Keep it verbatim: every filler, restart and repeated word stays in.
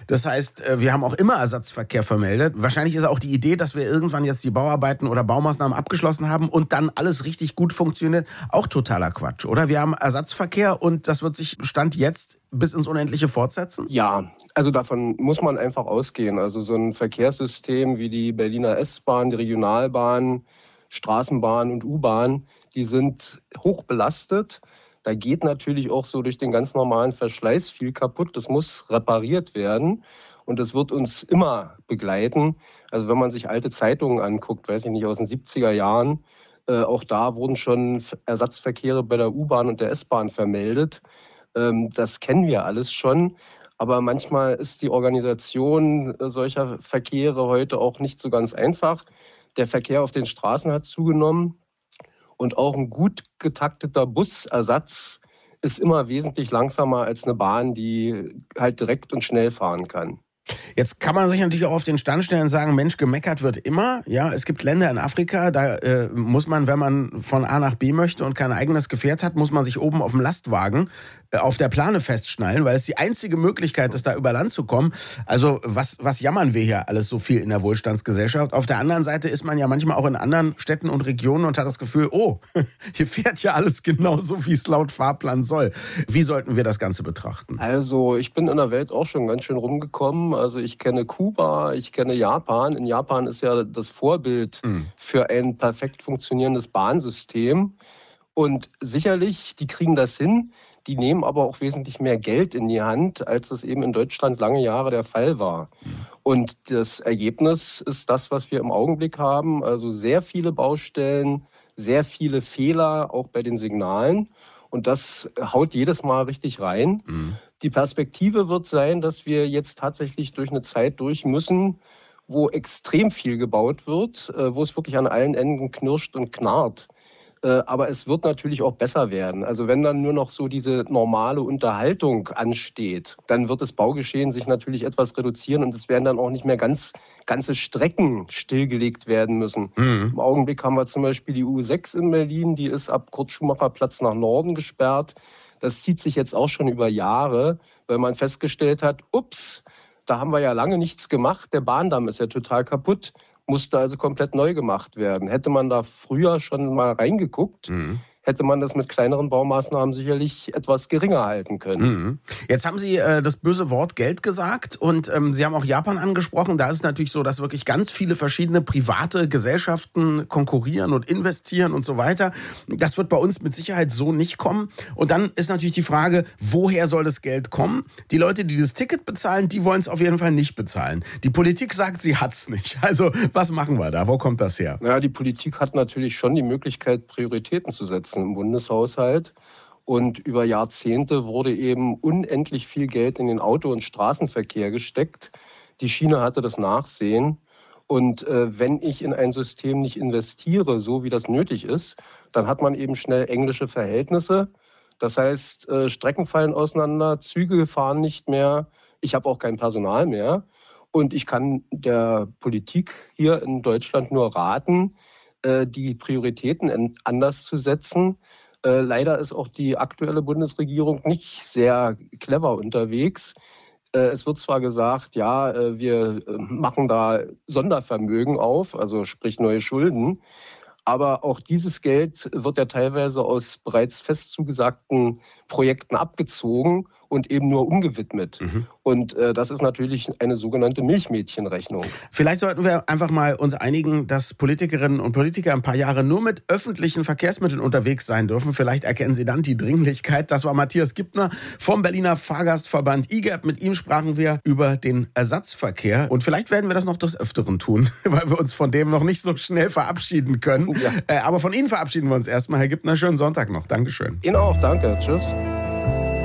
Das heißt, wir haben auch immer Ersatzverkehr vermeldet. Wahrscheinlich ist auch die Idee, dass wir irgendwann jetzt die Bauarbeiten oder Baumaßnahmen abgeschlossen haben und dann alles richtig gut funktioniert, auch totaler Quatsch, oder? Wir haben Ersatzverkehr und das wird sich Stand jetzt bis ins Unendliche fortsetzen? Ja, also davon muss man einfach ausgehen. Also so ein Verkehrssystem wie die Berliner S-Bahn, die Regionalbahn, Straßenbahn und U-Bahn, die sind hoch belastet. Da geht natürlich auch so durch den ganz normalen Verschleiß viel kaputt. Das muss repariert werden und das wird uns immer begleiten. Also wenn man sich alte Zeitungen anguckt, weiß ich nicht, aus den siebziger Jahren, äh, auch da wurden schon Ersatzverkehre bei der U-Bahn und der S-Bahn vermeldet. Ähm, das kennen wir alles schon. Aber manchmal ist die Organisation solcher Verkehre heute auch nicht so ganz einfach. Der Verkehr auf den Straßen hat zugenommen. Und auch ein gut getakteter Busersatz ist immer wesentlich langsamer als eine Bahn, die halt direkt und schnell fahren kann. Jetzt kann man sich natürlich auch auf den Stand stellen und sagen, Mensch, gemeckert wird immer. Ja, es gibt Länder in Afrika, da äh, muss man, wenn man von A nach B möchte und kein eigenes Gefährt hat, muss man sich oben auf dem Lastwagen äh, auf der Plane festschnallen, weil es die einzige Möglichkeit ist, da über Land zu kommen. Also was, was jammern wir hier alles so viel in der Wohlstandsgesellschaft? Auf der anderen Seite ist man ja manchmal auch in anderen Städten und Regionen und hat das Gefühl, oh, hier fährt ja alles genauso, wie es laut Fahrplan soll. Wie sollten wir das Ganze betrachten? Also ich bin in der Welt auch schon ganz schön rumgekommen. Also ich kenne Kuba, ich kenne Japan. In Japan ist ja das Vorbild mhm. für ein perfekt funktionierendes Bahnsystem. Und sicherlich, die kriegen das hin. Die nehmen aber auch wesentlich mehr Geld in die Hand, als es eben in Deutschland lange Jahre der Fall war. Mhm. Und das Ergebnis ist das, was wir im Augenblick haben. Also sehr viele Baustellen, sehr viele Fehler, auch bei den Signalen. Und das haut jedes Mal richtig rein. Mhm. Die Perspektive wird sein, dass wir jetzt tatsächlich durch eine Zeit durch müssen, wo extrem viel gebaut wird, wo es wirklich an allen Enden knirscht und knarrt. Aber es wird natürlich auch besser werden. Also wenn dann nur noch so diese normale Unterhaltung ansteht, dann wird das Baugeschehen sich natürlich etwas reduzieren und es werden dann auch nicht mehr ganz ganze Strecken stillgelegt werden müssen. Mhm. Im Augenblick haben wir zum Beispiel die U sechs in Berlin, die ist ab Kurt-Schumacher-Platz nach Norden gesperrt. Das zieht sich jetzt auch schon über Jahre, weil man festgestellt hat, ups, da haben wir ja lange nichts gemacht, der Bahndamm ist ja total kaputt, musste also komplett neu gemacht werden. Hätte man da früher schon mal reingeguckt, mhm. hätte man das mit kleineren Baumaßnahmen sicherlich etwas geringer halten können. Mhm. Jetzt haben Sie äh, das böse Wort Geld gesagt und ähm, Sie haben auch Japan angesprochen. Da ist es natürlich so, dass wirklich ganz viele verschiedene private Gesellschaften konkurrieren und investieren und so weiter. Das wird bei uns mit Sicherheit so nicht kommen. Und dann ist natürlich die Frage, woher soll das Geld kommen? Die Leute, die das Ticket bezahlen, die wollen es auf jeden Fall nicht bezahlen. Die Politik sagt, sie hat es nicht. Also was machen wir da? Wo kommt das her? Ja, die Politik hat natürlich schon die Möglichkeit, Prioritäten zu setzen im Bundeshaushalt. Und über Jahrzehnte wurde eben unendlich viel Geld in den Auto- und Straßenverkehr gesteckt. Die Schiene hatte das Nachsehen. Und äh, wenn ich in ein System nicht investiere, so wie das nötig ist, dann hat man eben schnell englische Verhältnisse. Das heißt, äh, Strecken fallen auseinander, Züge fahren nicht mehr, ich habe auch kein Personal mehr. Und ich kann der Politik hier in Deutschland nur raten, die Prioritäten anders zu setzen. Leider ist auch die aktuelle Bundesregierung nicht sehr clever unterwegs. Es wird zwar gesagt, ja, wir machen da Sondervermögen auf, also sprich neue Schulden, aber auch dieses Geld wird ja teilweise aus bereits fest zugesagten Projekten abgezogen und eben nur umgewidmet. Mhm. Und äh, das ist natürlich eine sogenannte Milchmädchenrechnung. Vielleicht sollten wir einfach mal uns einigen, dass Politikerinnen und Politiker ein paar Jahre nur mit öffentlichen Verkehrsmitteln unterwegs sein dürfen. Vielleicht erkennen Sie dann die Dringlichkeit. Das war Matthias Gibtner vom Berliner Fahrgastverband I G E P. Mit ihm sprachen wir über den Ersatzverkehr. Und vielleicht werden wir das noch des Öfteren tun, weil wir uns von dem noch nicht so schnell verabschieden können. Ja. Äh, aber von Ihnen verabschieden wir uns erstmal. Herr Gibner, schönen Sonntag noch. Dankeschön. Ihnen auch, danke. Tschüss.